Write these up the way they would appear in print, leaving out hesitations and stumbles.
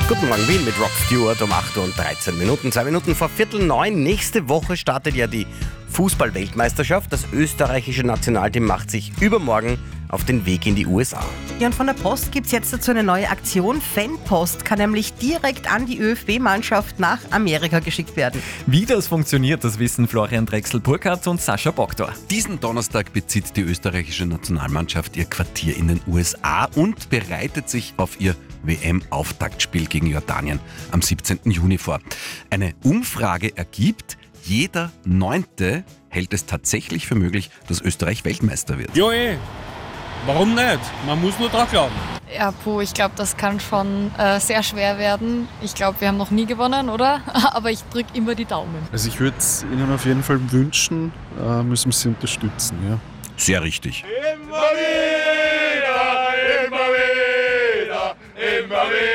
Guten Morgen Wien mit Rob Stewart um 8 Uhr und 13 Minuten. 2 Minuten vor 8:45. Nächste Woche startet ja die Fußball-Weltmeisterschaft. Das österreichische Nationalteam macht sich übermorgen auf den Weg in die USA. Ja, und von der Post gibt es jetzt dazu eine neue Aktion. Fanpost kann nämlich direkt an die ÖFB-Mannschaft nach Amerika geschickt werden. Wie das funktioniert, das wissen Florian Drechsel-Burkhardt und Sascha Bogdor. Diesen Donnerstag bezieht die österreichische Nationalmannschaft ihr Quartier in den USA und bereitet sich auf ihr WM-Auftaktspiel gegen Jordanien am 17. Juni vor. Eine Umfrage ergibt, jeder Neunte hält es tatsächlich für möglich, dass Österreich Weltmeister wird. Ja, warum nicht? Man muss nur dran glauben. Ja, ich glaube, das kann schon sehr schwer werden. Ich glaube, wir haben noch nie gewonnen, oder? Aber ich drücke immer die Daumen. Also ich würde es Ihnen auf jeden Fall wünschen, müssen wir Sie unterstützen. Ja. Sehr richtig. Immer wieder, immer wieder, immer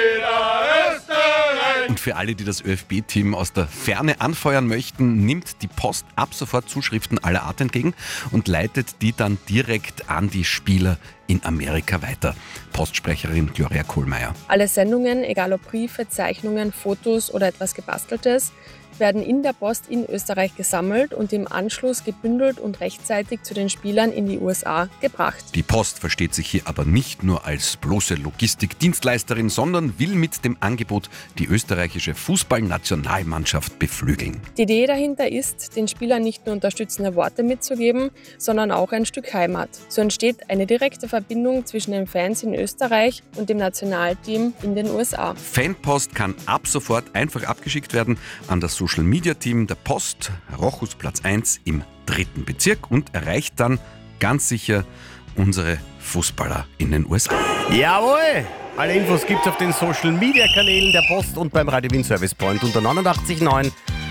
wieder Österreich. Und für alle, die das ÖFB-Team aus der Ferne anfeuern möchten, nimmt die Post ab sofort Zuschriften aller Art entgegen und leitet die dann direkt an die Spieler in Amerika weiter. Postsprecherin Gloria Kohlmeier. Alle Sendungen, egal ob Briefe, Zeichnungen, Fotos oder etwas Gebasteltes, werden in der Post in Österreich gesammelt und im Anschluss gebündelt und rechtzeitig zu den Spielern in die USA gebracht. Die Post versteht sich hier aber nicht nur als bloße Logistikdienstleisterin, sondern will mit dem Angebot die österreichische Fußballnationalmannschaft beflügeln. Die Idee dahinter ist, den Spielern nicht nur unterstützende Worte mitzugeben, sondern auch ein Stück Heimat. So entsteht eine direkte Verbindung zwischen den Fans in Österreich und dem Nationalteam in den USA. Fanpost kann ab sofort einfach abgeschickt werden an das Social-Media-Team der Post, Rochusplatz 1 im 3. Bezirk und erreicht dann ganz sicher unsere Fußballer in den USA. Jawohl! Alle Infos gibt's auf den Social-Media-Kanälen der Post und beim Radio Wien Service Point unter 89.9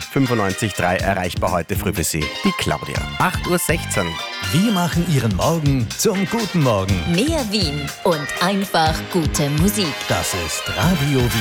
95.3 erreichbar heute früh für Sie, die Claudia. 8:16 Uhr. Wir machen Ihren Morgen zum guten Morgen. Mehr Wien und einfach gute Musik. Das ist Radio Wien.